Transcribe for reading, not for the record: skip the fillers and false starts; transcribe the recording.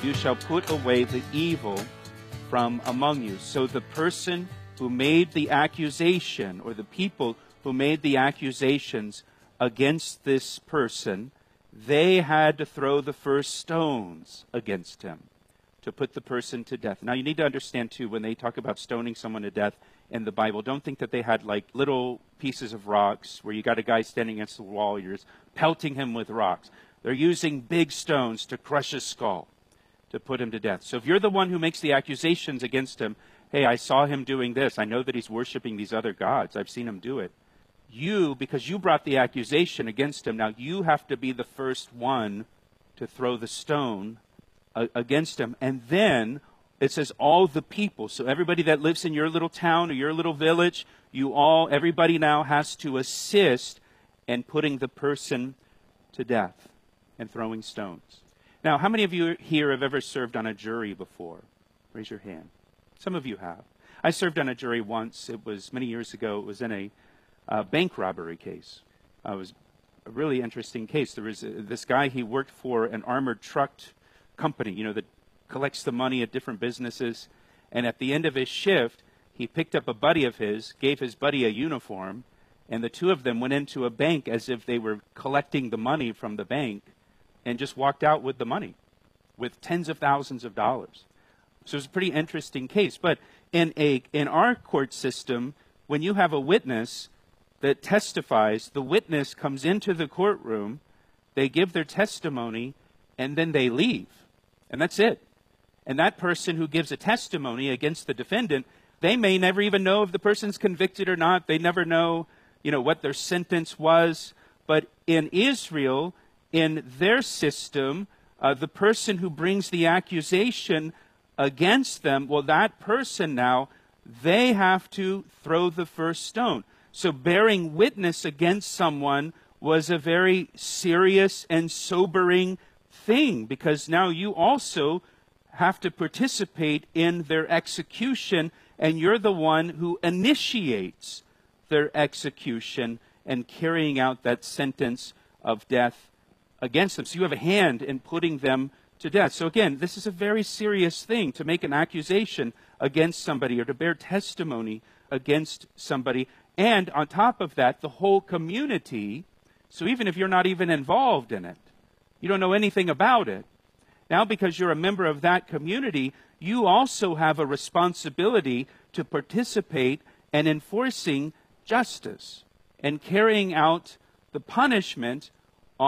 you shall put away the evil from among you. So the person who made the accusation, or the people who made the accusations against this person, they had to throw the first stones against him to put the person to death. Now you need to understand too, when they talk about stoning someone to death in the Bible, don't think that they had like little pieces of rocks where you got a guy standing against the wall, you're just pelting him with rocks. They're using big stones to crush his skull, to put him to death. So if you're the one who makes the accusations against him, hey, I saw him doing this, I know that he's worshiping these other gods, I've seen him do it. You, because you brought the accusation against him, now you have to be the first one to throw the stone against him. And then it says all the people, so everybody that lives in your little town or your little village, everybody now has to assist in putting the person to death and throwing stones. Now, how many of you here have ever served on a jury before? Raise your hand. Some of you have. I served on a jury once. It was many years ago. It was in a bank robbery case. It was a really interesting case. There was this guy, he worked for an armored truck company, that collects the money at different businesses. And at the end of his shift, he picked up a buddy of his, gave his buddy a uniform, and the two of them went into a bank as if they were collecting the money from the bank and just walked out with the money, with tens of thousands of dollars. So it's a pretty interesting case. But in our court system, when you have a witness that testifies, the witness comes into the courtroom, they give their testimony, and then they leave. And that's it. And that person who gives a testimony against the defendant, they may never even know if the person's convicted or not. They never know, what their sentence was. But in Israel, in their system, the person who brings the accusation against them, well, that person now, they have to throw the first stone. So bearing witness against someone was a very serious and sobering thing, because now you also have to participate in their execution, and you're the one who initiates their execution and carrying out that sentence of death against them. So you have a hand in putting them to death. So again, this is a very serious thing, to make an accusation against somebody or to bear testimony against somebody. And on top of that, the whole community, so even if you're not even involved in it, you don't know anything about it, now because you're a member of that community, you also have a responsibility to participate in enforcing justice and carrying out the punishment